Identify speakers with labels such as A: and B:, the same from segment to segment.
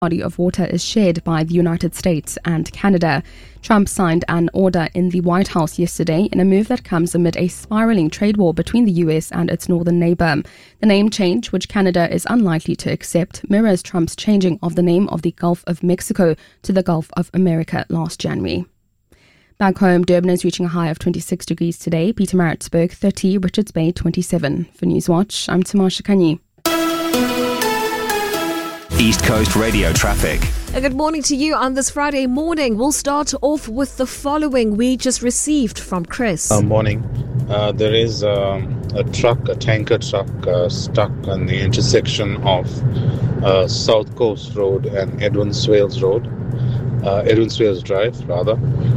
A: body of water is shared by the United States and Canada. Trump signed an order in the White House yesterday in a move that comes amid a spiraling trade war between the US and its northern neighbor. The name change, which Canada is unlikely to accept, mirrors Trump's changing of the name of the Gulf of Mexico to the Gulf of America last January. Back home, Durban is reaching a high of 26 degrees today, Pietermaritzburg 30, Richards Bay 27. For Newswatch, I'm Tamasha Kanyi.
B: East Coast Radio traffic.
C: Good morning to you on this Friday morning. We'll start off with the following we just received from Chris.
D: Morning. There is a tanker truck stuck on the intersection of South Coast Road and Edwin Swales Drive, rather,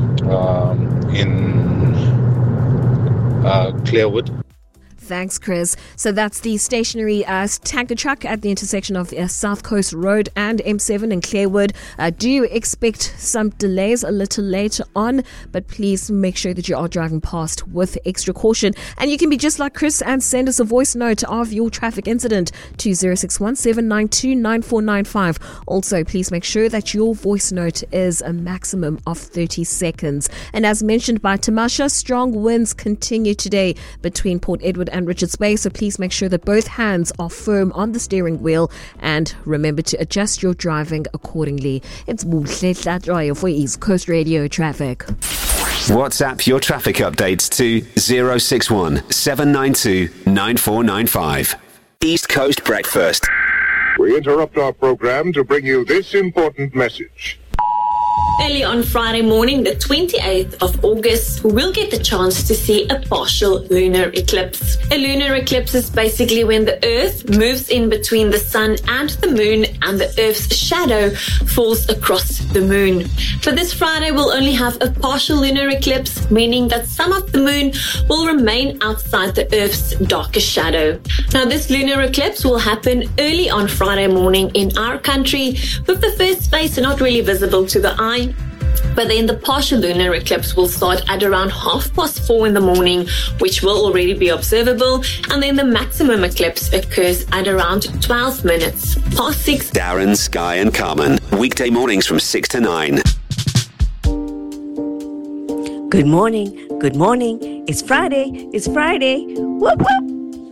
D: in Clearwood.
C: Thanks, Chris. So that's the stationary tanker truck at the intersection of South Coast Road and M7 in Clearwood. Do expect some delays a little later on, but please make sure that you are driving past with extra caution. And you can be just like Chris and send us a voice note of your traffic incident to 0617929495. Also, please make sure that your voice note is a maximum of 30 seconds. And as mentioned by Tamasha, strong winds continue today between Port Edward and Richards Bay, so please make sure that both hands are firm on the steering wheel and remember to adjust your driving accordingly. It's Buhle Tlatroyo for East Coast Radio Traffic.
B: WhatsApp your traffic updates to 061 792 9495. East Coast Breakfast.
E: We interrupt our program to bring you this important message.
F: Early on Friday morning, the 28th of August, we'll get the chance to see a partial lunar eclipse. A lunar eclipse is basically when the Earth moves in between the sun and the moon and the Earth's shadow falls across the moon. For this Friday, we'll only have a partial lunar eclipse, meaning that some of the moon will remain outside the Earth's darker shadow. Now, this lunar eclipse will happen early on Friday morning in our country, with the first phase not really visible to the eye. But then the partial lunar eclipse will start at around 4:30 in the morning, which will already be observable. And then the maximum eclipse occurs at around 12 minutes past 6.
B: Darren, Sky and Carmen. Weekday mornings from 6 to 9.
G: Good morning. Good morning. It's Friday. It's Friday. Whoop, whoop.